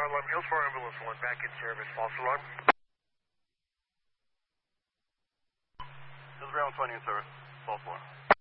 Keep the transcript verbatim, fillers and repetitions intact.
fire alarm, Hills four ambulance one, back in service, false alarm. Hills ground twenty in service, false alarm.